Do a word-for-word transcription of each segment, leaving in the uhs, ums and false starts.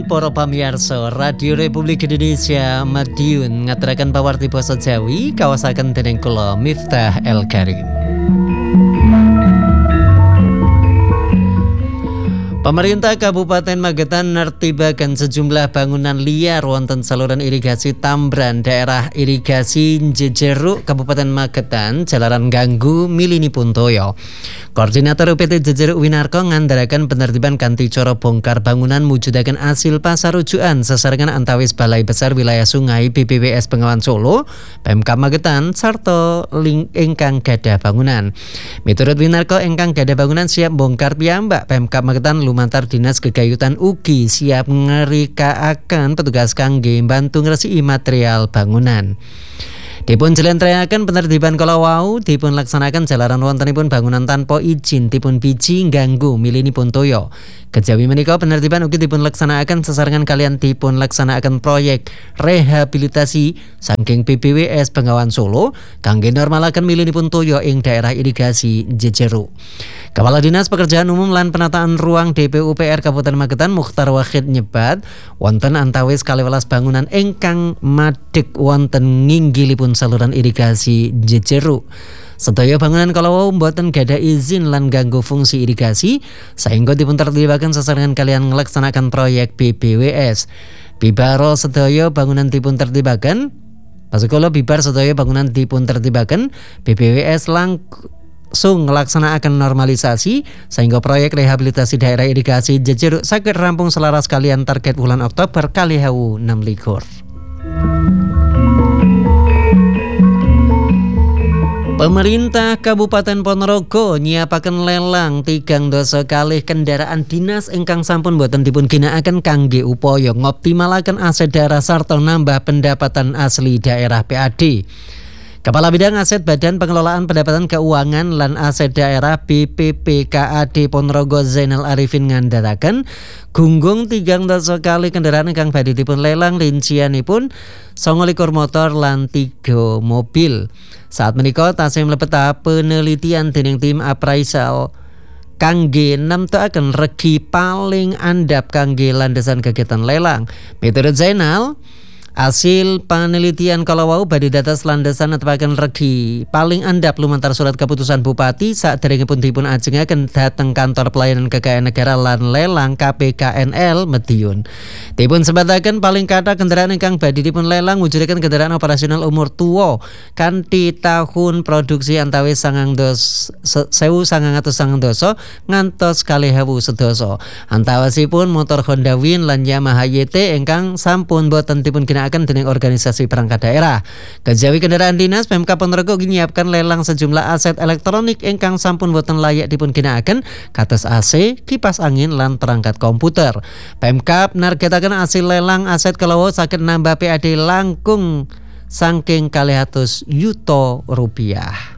para pamirsa Radio Republik Indonesia Madiun ngaturaken pawarti basa Jawi kawasaken dening kula Miftah El Karim. Pemerintah Kabupaten Magetan nertibaken sejumlah bangunan liar wonten saluran irigasi Tambran daerah irigasi Jejeruk Kabupaten Magetan jalaran ganggu milinipun toyo. Koordinator U P T Jejeruk Winarko ngandharaken penertiban kanthi cara bongkar bangunan mujudaken asil pasarujukan sesarengan antawis Balai Besar Wilayah Sungai B P W S Bengawan Solo, Pemkab Magetan sarta ling ingkang gadah bangunan. Miturut Winarko ingkang gadah bangunan siap bongkar piyambak, Pemkab Magetan lumantar Dinas Gegayutan ugi siap ngerikaaken petugas kangge bantu ngresiki material bangunan. Dipun jlentrehake penertiban kala wau dipun laksanakan jalaran wontenipun bangunan tanpa izin dipun biji ngganggu milinipun toyo. Kejawi menika penertiban ugi dipun laksanakan sesarengan kalian dipun laksanakan proyek rehabilitasi saking B P W S Bengawan Solo kangge normalaken milinipun toyo ing daerah irigasi Jejeruk. Kepala Dinas Pekerjaan Umum lan Penataan Ruang D P U P R Kabupaten Magetan Mukhtar Wahid nyebat wonten antawis kalih welas bangunan ingkang madeg wonten nginggilipun saluran irigasi Jejeruk. Sedaya bangunan kalawau mboten gadah izin lan ganggu fungsi irigasi saengga dipun tertibaken sesarengan kalian nglaksanakan proyek B P W S. Bibaro sedaya bangunan dipun tertibaken. Pasukula bibar sedaya bangunan dipun tertibaken B P W S langsung nglaksanakan normalisasi sehingga proyek rehabilitasi daerah irigasi Jejeruk saged rampung selaras kalian target bulan Oktober kalih ewu enam likur. Pemerintah Kabupaten Ponorogo nyiapaken lelang tigang dasa kalih kendaraan dinas ingkang sampun boten dipun ginakaken kangge upaya ngoptimalaken aset daerah sarta nambah pendapatan asli daerah P A D. Kepala Bidang Aset Badan Pengelolaan Pendapatan Keuangan lan Aset Daerah B P P K A D Ponorogo Zainal Arifin ngandharaken gunggung tigang dasa kalih kendaraan ingkang badhe dipun lelang rincianipun sanga likur motor lan tiga mobil. Saat menika tasih mlebet penelitian dening tim appraisal kangge nemtokaken regi paling andhap kangge landasan kegiatan lelang. Miturut Zainal, hasil penelitian kalawau badhe dados landasan netepaken regi paling andhap lumantar surat keputusan Bupati saderengipun dipun ajengaken dhateng Kantor Pelayanan Kekayaan Negara lan Lelang K P K N L Madiun. Dipun sebataken paling kathah kendaraan ingkang badhe dipun lelang wujudaken kendaraan operasional umur tuwa kanthi tahun produksi antawis sewu sangang atus sangang dasa ngantos kalih ewu sedasa. Antawasipun motor Honda Win lan Yamaha Y T ingkang sampun boten dipun akan dening organisasi perangkat daerah. Kejawi kendaraan dinas, Pemkab Ponorogo nyiapkan lelang sejumlah aset elektronik ingkang sampun boten layak dipun ginakaken kados A C, kipas angin lan perangkat komputer. Pemkab nargetaken hasil lelang aset kalawau saged nambah P A D langkung saking kalih atus yuta rupiah.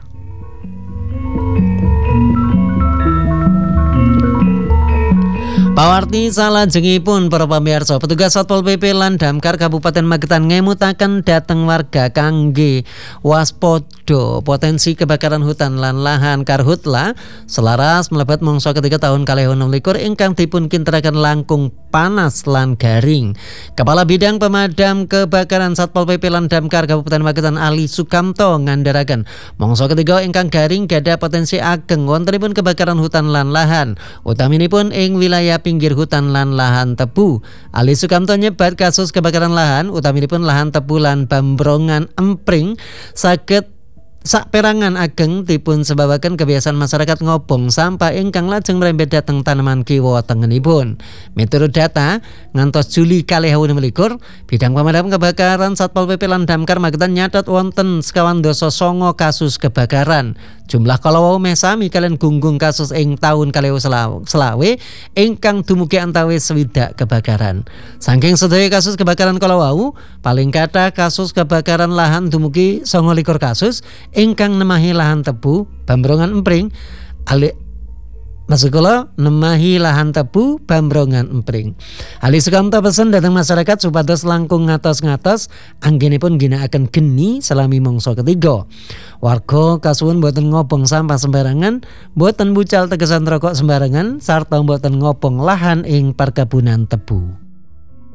Pawarti salajengipun para pamirsa, petugas Satpol P P lan Damkar Kabupaten Magetan ngemutaken dhateng warga kangge waspada potensi kebakaran hutan lan lahan karhutla selaras mlebet mangsa ketiga tahun kalih enam likur ingkang dipun kinteraken langkung panas lan garing. Kepala Bidang Pemadam Kebakaran Satpol P P lan Damkar Kabupaten Magetan Ali Sukamto ngandharaken mangsa ketiga ingkang garing gadah potensi ageng wontenipun kebakaran hutan lan lahan utaminipun ing wilayah pinggir hutan lan lahan tebu. Ali Sukamto nyebat kasus kebakaran lahan utaminipun lahan tebu lan Bambrongan Empring saged saperangan ageng dipun sebabaken kebiasaan masyarakat ngobong sampah ingkang lajeng mrembet dhateng taneman kiwa tengenipun. Miturut data ngantos Juli kalih ewu enam likur, Bidang Pemadam Kebakaran Satpol P P lan Damkar Magetan nyatet wonten sekawan dasa sanga kasus kebakaran. Jumlah kalawau meh sami kalian gunggung kasus ing taun kalih ewu selawe ingkang dumugi antawis swidak kebakaran. Saking sedaya kasus kebakaran kalawau, paling kathah kasus kebakaran lahan dumugi sanga likur kasus ingkang nemahi lahan tebu Bambrongan Empring ali Maksud kula nemahi lahan tebu Bambrongan Empring. Ali Sukamto pesen dhateng masyarakat supados langkung ngatos-ngatos anggenipun ginakaken geni salami mangsa ketiga. Warga kasuwun boten ngobong sampah sembarangan, boten bucal tegesan rokok sembarangan, sarta boten ngobong lahan ing perkebunan tebu.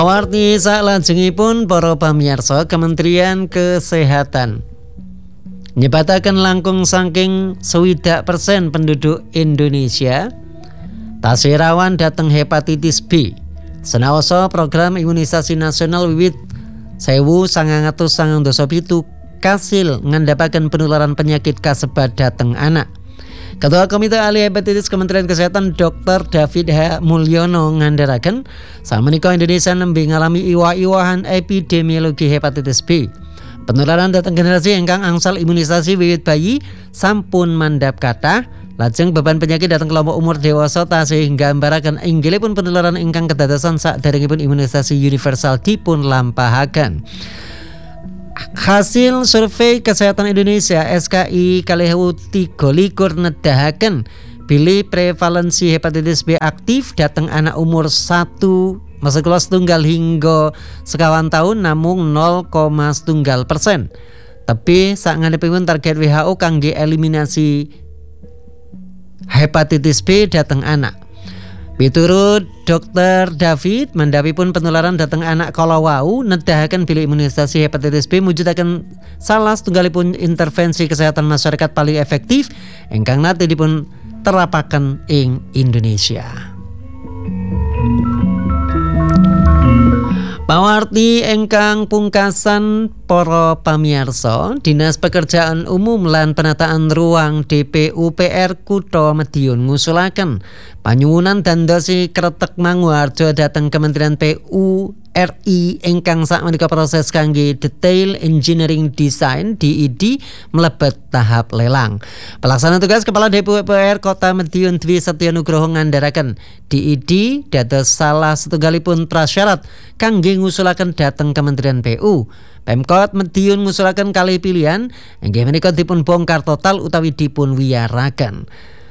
Pawarti salajengipun para pamirsa, Kementerian Kesehatan nyebataken langkung saking swidak persen penduduk Indonesia tasih rawan dateng hepatitis B. Senaosa program imunisasi nasional wiwit sewu sangang atus sangang dasa pitu kasil ngandhapaken penularan penyakit kasebat dateng anak. Ketua Komite Ahli Hepatitis Kementerian Kesehatan Doktor David H. Mulyono ngandharaken samenika Indonesia nembe ngalami iwah-iwahan epidemiologi hepatitis B. Penularan datang generasi ingkang angsal imunisasi wiwit bayi sampun mandhap kathah, lajeng beban penyakit datang kelompok umur dewasa tasih nggambaraken inggilipun penularan ingkang kedadosan saderengipun imunisasi universal dipun lampahaken. Hasil survei Kesehatan Indonesia S K I kalih ewu tiga likur nedahaken bilih prevalensi hepatitis B aktif dateng anak umur satu masa kelas tunggal hingga sekawan tahun namung nol koma satu persen. Tapi sak ngadepipun target W H O kangge eliminasi hepatitis B dateng anak. Piturut Dokter David mendapipun penularan dateng anak kala wau nedahaken bilih imunisasi hepatitis B mujudaken salah setunggalipun intervensi kesehatan masyarakat paling efektif ingkang nate dipun terapaken ing Indonesia. Pawarti ingkang pungkasan para pamirsa, Dinas Pekerjaan Umum lan Penataan Ruang D P U P R Kutha Madiun ngusulaken panyuwunan dandosi kretek Manguharjo dhateng Kementerian P U R I ingkang sakmenika proses kangge Detail Engineering Design D E D mlebet tahap lelang. Pelaksana tugas Kepala D P U P R Kota Madiun Dwi Setyo Nugroho ngandharaken D E D dados salah setunggalipun prasyarat kangge ngusulaken dhateng Kementerian P U. Pemkot Madiun ngusulaken kalih pilihan inggih menika dipun bongkar total utawi dipun wiyaraken.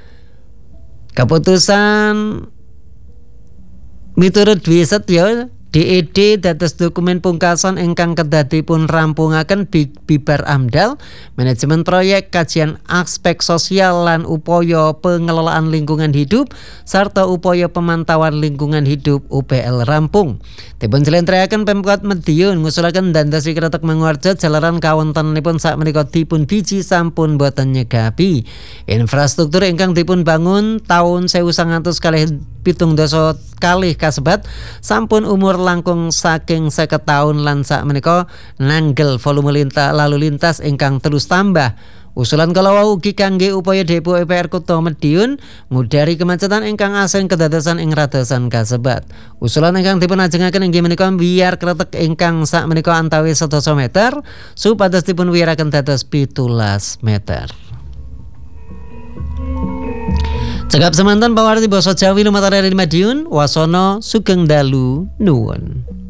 Keputusan miturut Dwi Setyo D E D dados dokumen pungkasan ingkang kedah dipun rampungaken bibar AMDAL, manajemen proyek kajian aspek sosial lan upaya pengelolaan lingkungan hidup sarta upaya pemantauan lingkungan hidup U P L rampung. Dipun jlentrehake Pemkot Madiun ngusulaken dandosi kretek Manguharjo jalaran kawontenanipun sakmenika dipun biji sampun boten nyegapi. Infrastruktur ingkang dipun bangun taun sewu sangang atus kalih pitung dasa kalih kasebat sampun umur langkung saking seket taun lan sakmenika nanggel volume lintas lalu lintas ingkang terus tambah. Usulan kalawau ugi kangge upaya D P U P R Kutha Madiun ngudari kemacetan ingkang asring kedadosan ing radosan kasebat. Usulan ingkang dipun ajengaken inggih menika biar kretek ingkang sakmenika antawis sedasa meter supados dipun wiyaraken dados pitulas meter. Cekap semanten pawarti basa Jawi lumantar dari Madiun, wasana sugeng dalu nuwun.